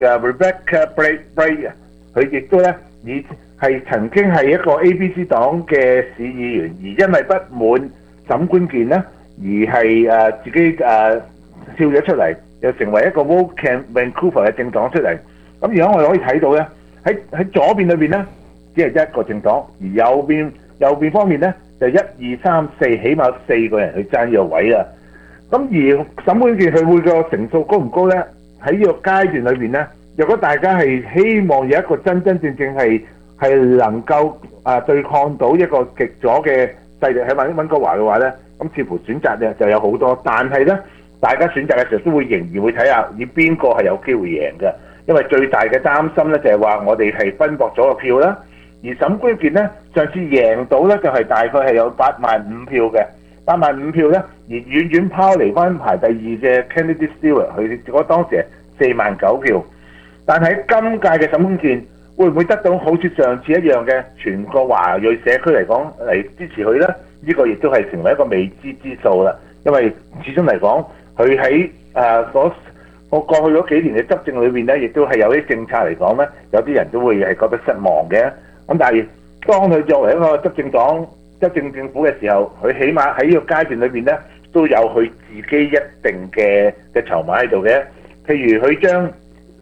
Rebecca Bray 佢亦都咧係曾經係一個 ABC 黨嘅市議員，而因為不滿審官件咧，而係自己跳咗出嚟，又成為一個 Woke Vancouver 嘅政黨出嚟。咁而家我哋可以睇到咧，喺左邊裏邊咧，只係一個政黨，而右邊方面咧就1、2、3、4，起碼4個人去爭呢個位啦。咁而審判件佢會個成數高唔高咧？喺呢個階段裏邊咧，如果大家係希望有一個真正係能夠對抗到一個極左嘅勢力喺溫哥華嘅話咧，咁似乎選擇咧就有好多，但係咧大家選擇嘅時候都會仍然會睇下以邊個係有機會贏嘅，因為最大嘅擔心咧就係話我哋係分薄咗個票啦。而審官件咧上次贏到咧就係大概係有85000票嘅，85000票咧，而遠遠拋離翻排第2嘅 Kennedy Stewart， 佢當時係49000票。但係今屆嘅審判件會唔會得到好似上次一樣嘅全個華裔社區嚟講嚟支持佢咧？呢個亦都係成為一個未知之數啦。因為始終嚟講，佢喺我過去嗰幾年嘅執政裏邊咧，亦都係有啲政策嚟講咧，有啲人都會係覺得失望嘅。咁但係當佢作為一個執政黨、執政政府嘅時候，佢起碼喺呢個階段裏邊咧，都有佢自己一定嘅籌碼喺度嘅。譬如佢將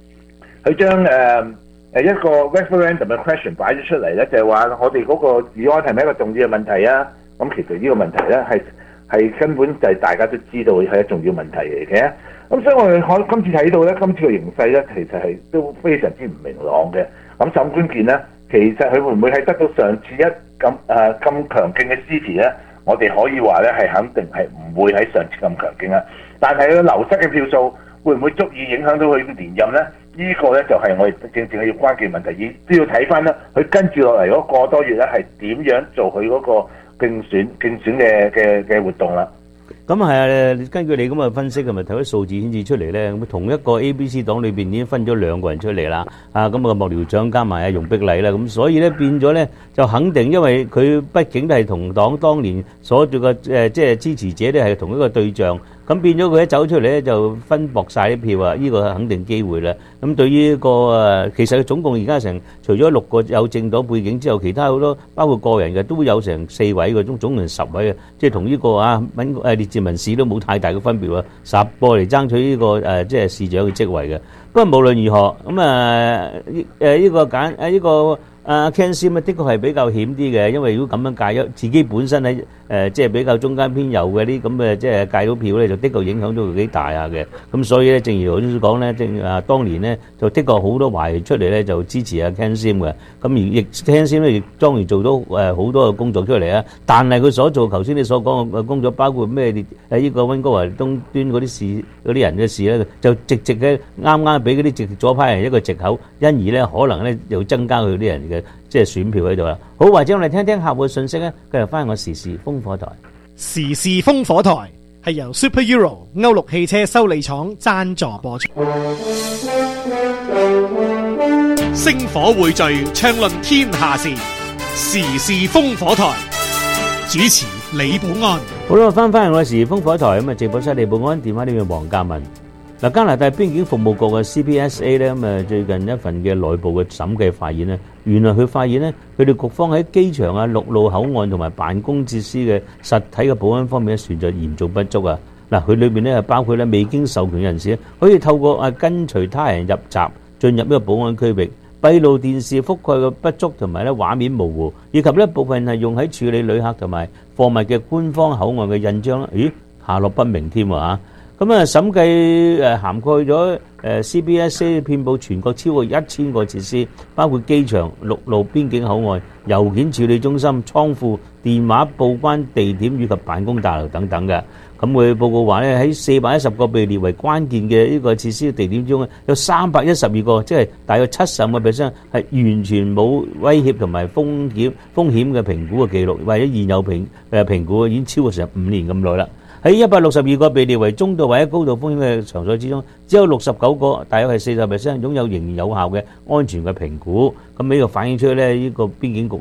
一個 referendum 嘅 question 擺咗出嚟咧，就係話我哋嗰個議案係咪一個重要嘅問題啊？咁其實呢個問題咧係根本就係大家都知道係一個重要問題嚟嘅。咁所以我哋今次睇到咧，今次嘅形勢咧，其實係都非常之唔明朗嘅。咁審判件咧，其實佢會唔會係得到上次咁強勁嘅支持咧？我哋可以話咧係肯定係唔會喺上次咁強勁啦。但係佢流失嘅票數會唔會足以影響到佢連任咧？呢個咧就係我哋正係要關鍵問題，都要睇翻啦。佢跟住落嚟嗰個多月咧係點樣做佢嗰個競選嘅活動啦。 咁係啊，根據你咁嘅分析，同埋睇啲數字顯示出嚟咧，咁同一個 ABC 黨裏邊已經分咗2個人出嚟啦。咁啊幕僚長加埋容碧麗啦，咁所以咧變咗咧就肯定，因為佢畢竟都係同黨當年所做嘅即係支持者咧係同一個對象。咁變咗佢一走出嚟咧就分薄晒啲票啊！呢個係肯定機會啦。咁對於其實佢總共而家除咗6個有政黨背景之後，其他好多包括個人嘅都有成4位嘅，總共10位嘅，即係同呢個列治文市都冇太大嘅分別喎。10個嚟爭取呢個即係市長嘅職位嘅。不過無論如何，咁呢個Ken Sim 的確係比較險啲嘅，因為如果咁樣界咗，自己本身喺即係比較中間偏右嘅啲咁嘅即係界到票咧，就的確影響到佢幾大下嘅。咁所以咧，正如我先講咧，當年咧就的確好多華裔出嚟咧就支持阿 Ken Sim 嘅。咁而亦 Ken Sim 咧亦當然做到好多嘅工作出嚟啊。但係佢所做頭先你所講嘅工作，包括咩呢個溫哥華東端嗰啲事嗰啲人嘅事咧，就直嘅啱啱俾嗰啲直左派人一個藉口，因而咧可能咧又增加佢啲人嘅即係選票喺度啦。好，或者我哋聽聽客戶嘅信息咧，繼續翻我時事風火台。 時事風火台係由 Super Euro 歐陸汽車修理廠贊助播出。星火匯聚，暢論天下事。時事風火台主持李寶安。 好啦，翻嚟我嘅時事風火台咁啊，直播室李寶安，電話呢邊黃嘉文。嗱，加拿大邊境服務局嘅 CPSA 咧，咁啊最近一份嘅內部嘅審計發現咧，原來佢發現咧，佢哋局方喺機場啊、陸路口岸同埋辦公設施嘅實體嘅保安方面咧，存在嚴重不足啊！嗱，佢裏邊咧包括咧未經授權人士咧，可以透過跟隨他人入閘進入呢個保安區域，閉路電視覆蓋嘅不足同埋咧畫面模糊，以及呢部分係用喺處理旅客同埋貨物嘅官方口岸嘅印章啦，下落不明添啊！咁啊，審計涵蓋咗CPSA 遍佈全國超過1000個設施，包括機場、陸路邊境口岸、郵件處理中心、倉庫、電話報關地點以及辦公大樓等等嘅。咁佢報告話咧，喺410個被列為關鍵嘅呢個設施地點中咧，有312個，即係大約75%係完全冇威脅同埋風險嘅評估嘅記錄，或者現有評估已經超過成5年咁耐啦。喺162個被列為中度或者高度風險嘅場所之中，只有69個，大約係40%擁有仍然有效嘅安全嘅評估。咁呢個反映出咧，呢個邊境局咧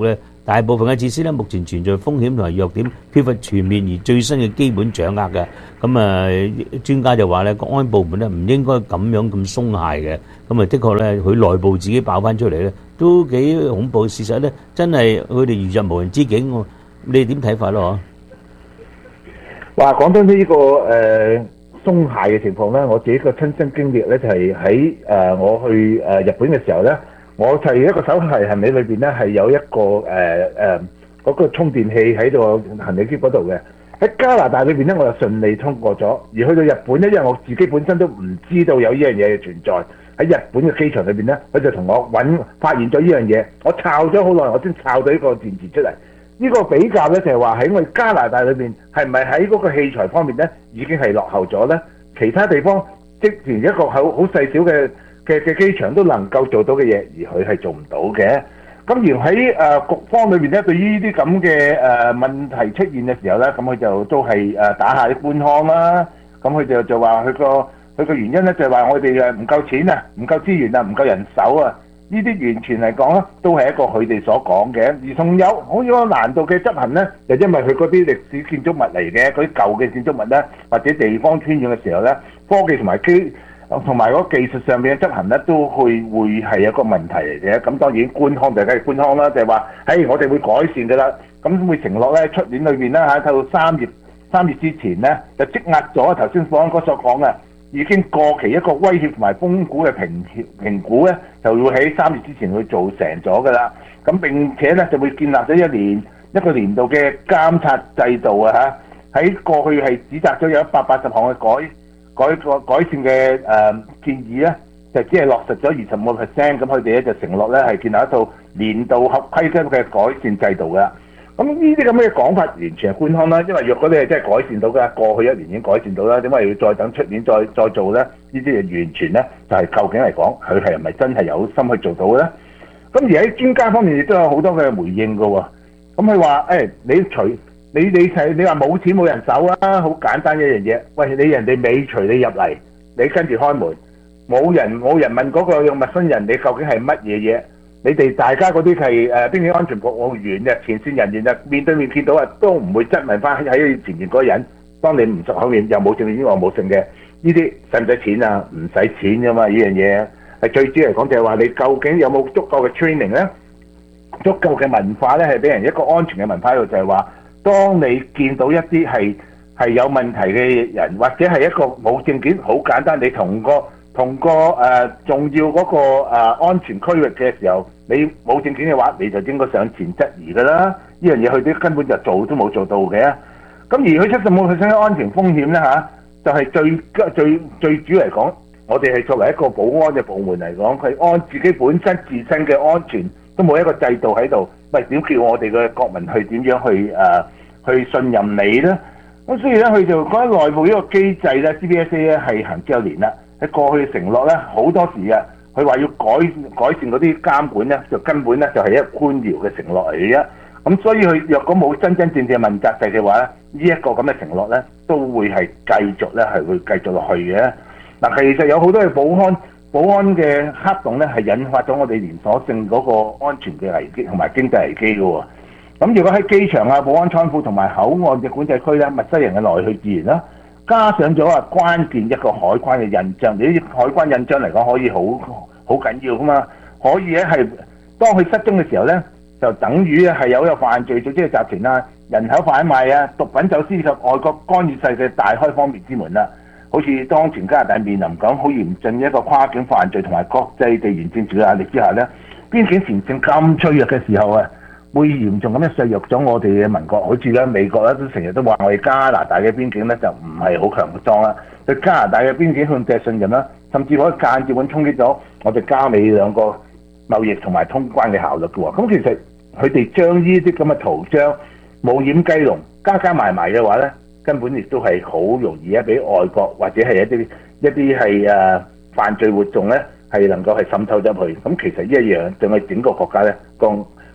大部分嘅設施咧，目前存在風險同埋弱點，缺乏全面而最新嘅基本掌握嘅。咁專家就話咧，國安部門咧唔應該咁樣咁鬆懈嘅。咁的確咧，佢內部自己爆翻出嚟咧，都幾恐怖。事實咧，真係佢哋如入無人之境喎。你哋點睇法咯？ 話講到呢個鬆懈嘅情況咧，我自己個親身經歷咧就係喺我去日本嘅時候咧，我係一個手提行李裏邊咧係有一個嗰個充電器喺度行李篋嗰度嘅。喺加拿大裏邊咧，我就順利通過咗。而去到日本咧，因為我自己本身都唔知道有呢樣嘢嘅存在，喺日本嘅機場裏邊咧，佢就同我發現咗呢樣嘢。我抄咗好耐，我先抄到呢個電池出嚟。呢個比較咧就係話喺我哋加拿大裏邊係咪喺嗰個器材方面咧已經係落後咗咧？其他地方即連一個好細小嘅機場都能夠做到嘅嘢，而佢係做唔到嘅。咁而喺局方裏邊咧，對於呢啲咁嘅問題出現嘅時候咧，咁佢就都係打下啲官腔啦。咁佢就話佢個原因咧就係話我哋唔夠錢啊，唔夠資源啊，唔夠人手啊。呢啲完全嚟講咧，都係一個佢哋所講嘅。而仲有好多難度嘅執行咧，就因為佢嗰啲歷史建築物嚟嘅，嗰啲舊嘅建築物咧，或者地方偏遠嘅時候咧，科技同埋嗰技術上面嘅執行咧，都會係一個問題嚟嘅。咁當然官腔就梗係官腔啦，就係話，我哋會改善㗎啦。咁會承諾咧，出年裏邊啦到3月之前咧，就積壓咗頭先保安哥所講嘅。已經過期一個威脅同埋風險嘅評估咧，就會喺3月之前去做成咗㗎啦。咁並且咧就會建立咗一個年度嘅監察制度啊！喺過去係指責咗有180項嘅改善嘅建議咧，就只係落實咗25%。咁佢哋咧就承諾咧係建立一套年度合規嘅改善制度㗎。咁呢啲咁嘅講法完全係官腔啦，因為若果你係真係改善到㗎，過去1年已經改善到啦，點解要再等出年再做咧？呢啲嘢完全咧就係究竟嚟講，佢係咪真係有心去做到咧？咁而喺專家方面亦都有好多嘅回應㗎喎。咁佢話你話冇錢冇人手啊，好簡單一樣嘢。喂，你人哋尾隨你入嚟，你跟住開門，冇人問嗰個陌生人你究竟係乜嘢嘢？你哋大家嗰啲係邊境安全服務員嘅前線人員啊，面對面見到啊，都唔會質問翻喺前面嗰個人。當你唔熟口面又冇證件，我冇證嘅，呢啲使唔使錢啊？唔使錢噶嘛，呢樣嘢係最主要嚟講就係話你究竟有冇足夠嘅 training 咧，足夠嘅文化咧，係俾人一個安全嘅文化喺度，就係話當你見到一啲係有問題嘅人，或者係一個冇證件，好簡單，你同個重要嗰個安全區域嘅時候，你冇證件嘅話，你就應該上前質疑㗎啦。呢樣嘢佢哋根本就做都冇做到嘅。咁而佢75%嘅安全風險咧就係最主要嚟講，我哋係作為一個保安嘅部門嚟講，佢按自己本身自身嘅安全都冇一個制度喺度，喂，點叫我哋嘅國民去點樣去信任你咧？咁所以咧，佢就覺得內部呢個機制咧 ，CBSA 咧係行之有年啦。喺過去嘅承諾咧，好多時啊，佢話要改善嗰啲監管咧，就根本咧就係一個官僚嘅承諾嚟嘅啫。咁所以佢若果冇真正問責制嘅話咧，呢一個咁嘅承諾咧，都會係繼續咧係會繼續落去嘅。嗱，其實有好多嘅保安嘅黑洞咧，係引發咗我哋連鎖性嗰個安全嘅危機同埋經濟危機嘅喎。咁如果喺機場啊、保安倉庫同埋口岸嘅管制區咧，陌生人嘅來去自然啦。加上咗關鍵一個海關嘅印章，呢啲海關印章嚟講可以好緊要噶嘛，可以咧係當佢失蹤嘅時候咧，就等於係有一個犯罪組織嘅集團啊、人口販賣啊、毒品走私及外國干預勢嘅大開方便之門啦。好似當前加拿大面臨咁好嚴峻一個跨境犯罪同埋國際地緣政治嘅壓力之下咧，邊境前線咁脆弱嘅時候啊，會嚴重咁樣削弱咗我哋嘅民國。好似咧美國咧都成日都話我哋加拿大嘅邊境咧就唔係好強壯啦，對加拿大嘅邊境向借信任啦，甚至可以間接咁衝擊咗我哋加美兩個貿易同埋通關嘅效率嘅喎。咁其實佢哋將呢啲咁嘅圖章冇掩雞籠加埋嘅話咧，根本亦都係好容易咧俾外國或者係一啲係犯罪活動咧係能夠係滲透入去。咁其實呢一樣對我哋整個國家咧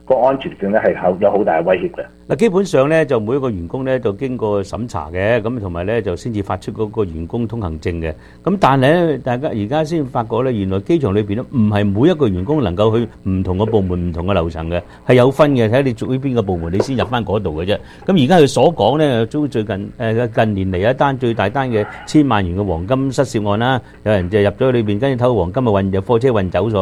個安全性咧係有好大嘅威脅嘅。 嗱，基本上咧就每一個員工咧就經過審查嘅，咁同埋咧就先至發出嗰個員工通行證嘅。咁但係咧，大家而家先發覺咧，原來機場裏邊咧唔係每一個員工能夠去唔同嘅部門、唔同嘅樓層嘅，係有分嘅，睇下你屬於邊個部門，你先入翻嗰度嘅啫。咁而家佢所講咧，都最近近年嚟一單最大單嘅1000萬元嘅黃金失竊案啦，有人就入咗裏邊，跟住偷黃金啊，運貨車運走咗。